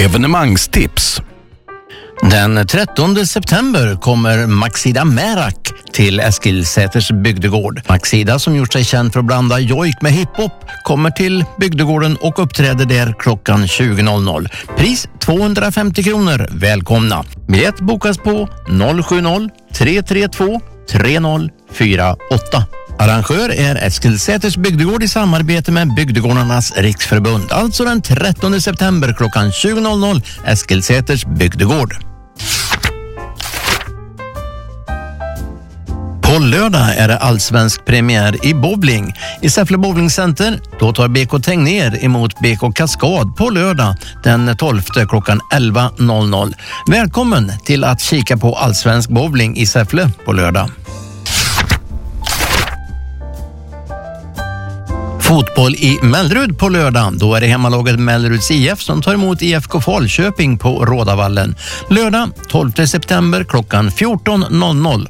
Evenemangstips. Den 13 september kommer Maxida Merak till Eskilsäters bygdegård. Maxida, som gjort sig känd för att blanda jojk med hiphop, kommer till bygdegården och uppträder där klockan 20.00. Pris 250 kronor. Välkomna. Biljett bokas på 070-332-3048. Arrangör är Eskilsäters bygdegård i samarbete med Bygdegårdarnas riksförbund. Alltså den 13 september klockan 20.00 Eskilsäters bygdegård. På lördag är det allsvensk premiär i bowling i Säffle Bowlingcenter. Då tar BK Tegnér emot BK Kaskad på lördag den 12 klockan 11.00. Välkommen till att kika på allsvensk bowling i Säffle på lördag. Fotboll i Mellerud på lördag. Då är det hemmalaget Melleruds IF som tar emot IFK Falköping på Rådavallen. Lördag 12 september klockan 14.00.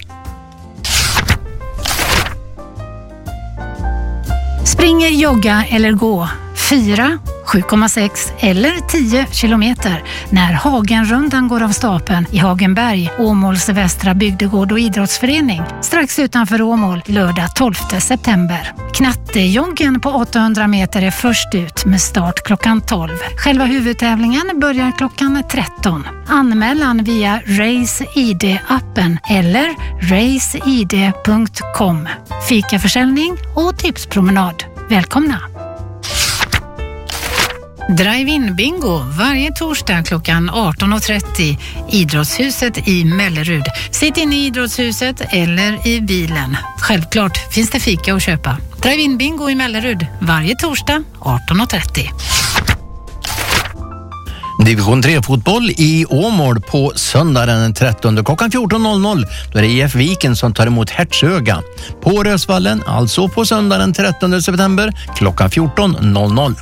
Springer, jogga eller gå 4, 7,6 eller 10 kilometer när Hagenrundan går av stapeln i Hagenberg, Åmåls västra bygdegård och idrottsförening strax utanför Åmål lördag 12 september. Knattejoggen på 800 meter är först ut med start klockan 12. Själva huvudtävlingen börjar klockan 13. Anmälan via Race ID-appen eller raceid.com. Fikaförsäljning och tipspromenad. Välkomna! Drive-in bingo varje torsdag klockan 18.30. Idrottshuset i Mellerud. Sitt in i idrottshuset eller i bilen. Självklart finns det fika att köpa. Drive-in bingo i Mellerud varje torsdag 18.30. Division 3-fotboll i Åmål på söndag den 13 klockan 14.00. Då är det IF Viken som tar emot Hertsöga. På Rösvallen, alltså på söndag den 13 september klockan 14.00.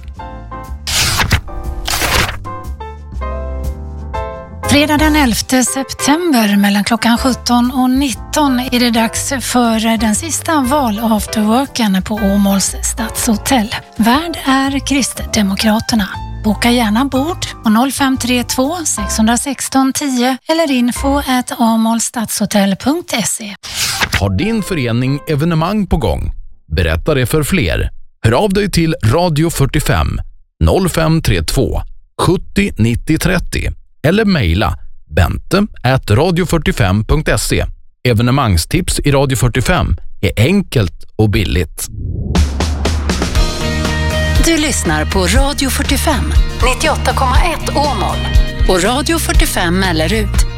Fredag den 11 september mellan klockan 17 och 19 är det dags för den sista val-afterworken på Åmåls stadshotell. Värd är Kristdemokraterna. Boka gärna bord på 0532 616 10 eller info@amolstadshotell.se. Har din förening evenemang på gång? Berätta det för fler. Hör av dig till Radio 45 0532 70 90 30 eller mejla bente@radio45.se. Evenemangstips i Radio 45 är enkelt och billigt. Du lyssnar på Radio 45 98,1 Åmål och Radio 45 Mellerud